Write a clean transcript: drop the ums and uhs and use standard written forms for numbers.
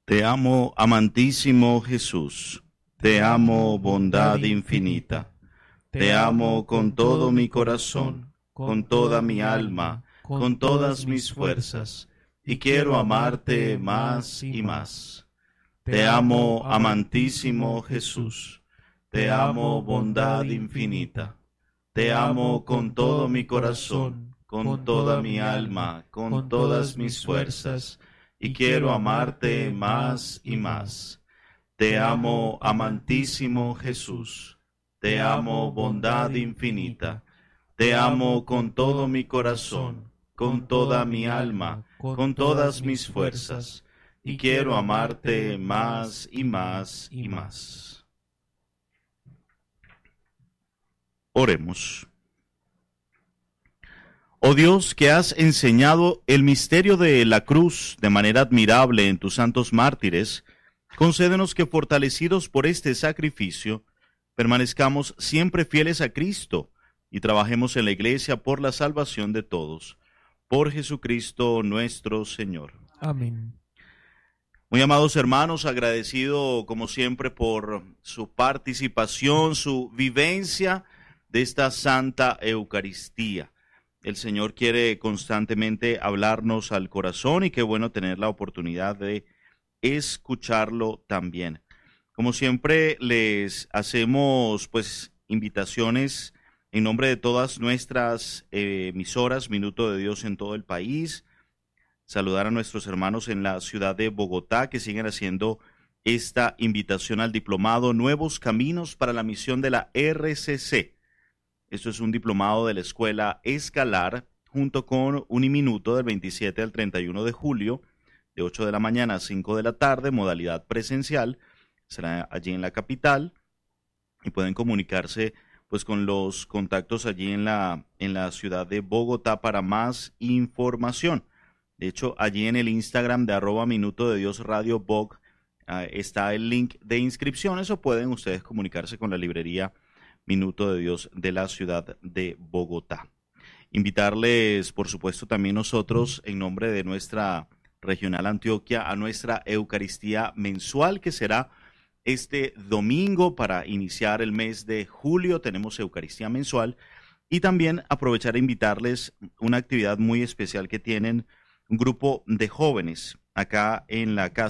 Te amo, amantísimo Jesús, te amo, bondad infinita, te amo con todo mi corazón, con toda mi alma, con todas mis fuerzas, y quiero amarte más y más. Te amo, amantísimo Jesús, te amo, bondad infinita, te amo con todo mi corazón, con toda mi alma, con todas mis fuerzas, y quiero amarte más y más. Te amo, amantísimo Jesús, te amo, bondad infinita, te amo con todo mi corazón, con toda mi alma, con todas mis fuerzas, y quiero amarte más y más y más. Oremos. Oh Dios, que has enseñado el misterio de la cruz de manera admirable en tus santos mártires, concédenos que, fortalecidos por este sacrificio, permanezcamos siempre fieles a Cristo y trabajemos en la Iglesia por la salvación de todos. Por Jesucristo nuestro Señor. Amén. Muy amados hermanos, agradecido como siempre por su participación, su vivencia de esta Santa Eucaristía. El Señor quiere constantemente hablarnos al corazón y qué bueno tener la oportunidad de escucharlo también. Como siempre les hacemos invitaciones en nombre de todas nuestras emisoras, Minuto de Dios en todo el país. Saludar a nuestros hermanos en la ciudad de Bogotá que siguen haciendo esta invitación al diplomado Nuevos Caminos para la Misión de la RCC. Esto es un diplomado de la Escuela Escalar junto con Uniminuto del 27 al 31 de julio de 8 de la mañana a 5 de la tarde, modalidad presencial. Será allí en la capital y pueden comunicarse con los contactos allí en la ciudad de Bogotá para más información. De hecho, allí en el Instagram de @Minuto de Dios Radio Bog está el link de inscripciones o pueden ustedes comunicarse con la librería Minuto de Dios de la ciudad de Bogotá. Invitarles, por supuesto, también nosotros, en nombre de nuestra Regional Antioquia, a nuestra Eucaristía mensual, que será este domingo para iniciar el mes de julio. Tenemos Eucaristía mensual y también aprovechar a invitarles una actividad muy especial que tienen un grupo de jóvenes acá en la casa